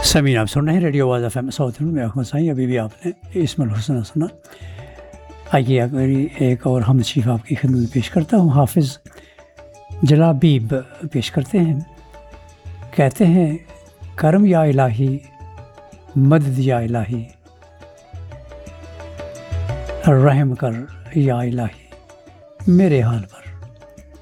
समीन आप सुन रहे हैं रेडियो आवाज़ FM साउथ में अहमद साई। अभी भी आपने इस्माइल हुसैन सुना। आइए अगली एक और हम चीफ आपकी खिदमत में पेश करता हूँ। हाफिज़ जलाबीब पेश करते हैं। कहते हैं करम या इलाही, मदद या इलाही, रहम कर या इलाही मेरे हाल पर।